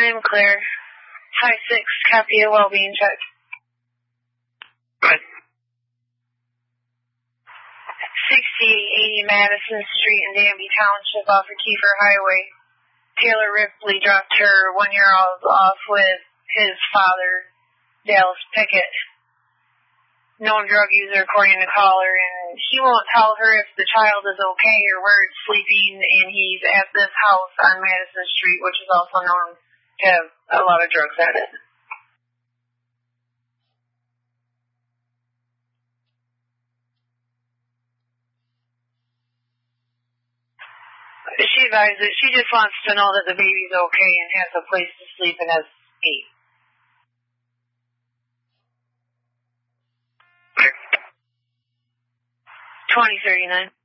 9, clear. High 6, copy a well-being check. Good. 6880 Madison Street in Danby Township off of Kiefer Highway. Taylor Ripley dropped her 1-year-old off with his father, Dallas Pickett, known drug user according to caller, and he won't tell her if the child is okay or where it's sleeping, and he's at this house on Madison Street, which is also known to have a lot of drugs at it. She advised that she just wants to know that the baby's okay and has a place to sleep and has 8. 2039.